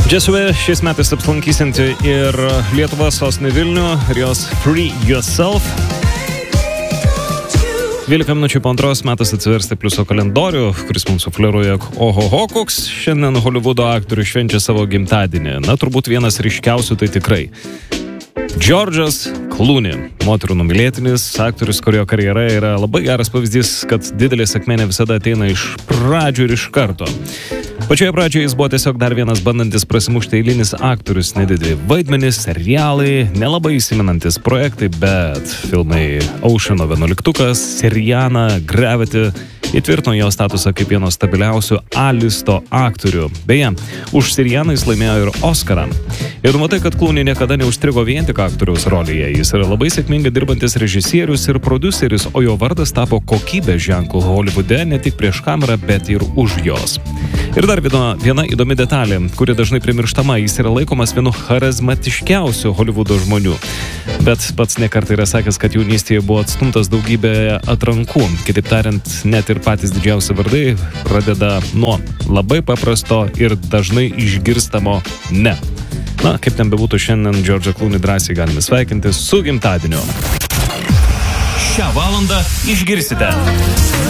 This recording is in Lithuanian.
Džesuvė šiais metais aplankysinti ir Lietuvos sostinė Vilnių ir jos Free Yourself. 12 minučių po 2 metas atsiversti pliuso kalendorių, kuris mums sufleruoja, ohoho, koks šiandien Holivudo aktorius švenčia savo gimtadienį. Na, turbūt vienas ryškiausių tai tikrai. George'as Clooney, moterų numylėtinis aktorius, kurio karjera yra labai geras pavyzdys, kad didelė sėkmė ne visada ateina iš pradžių ir iš karto. Pačioje pradžioje jis buvo tiesiog dar vienas bandantis prasimušti eilinis aktorius, nedideli vaidmenys, serialai, nelabai įsimenantis projektai, bet filmai Oceano 11, Seriana, Gravity įtvirtino jo statusą kaip vieno stabiliausių A-listo aktorių. Beje, už Serianą jis laimėjo ir Oscarą. Įdomu tai, kad Clooney niekada neužstrigo vien tik aktoriaus rolėje. Jis yra labai sėkmingai dirbantis režisierius ir prodiuseris, o jo vardas tapo kokybės ženklu Holivude ne tik prieš kamerą, bet ir už jos. Ir dar viena įdomi detalė, kuri dažnai primirštama, jis yra laikomas vienu charizmatiškiausių Holivudo žmonių. Bet pats nekartą yra sakęs, kad jaunystėje buvo atstumtas daugybė atrankų. Kitaip tariant, net ir patys didžiausi vardai pradeda nuo labai paprasto ir dažnai išgirstamo ne. Na, kaip ten bebūtų, šiandien George'ą Clooney drąsiai galime sveikinti su gimtadieniu. Šią valandą išgirsite.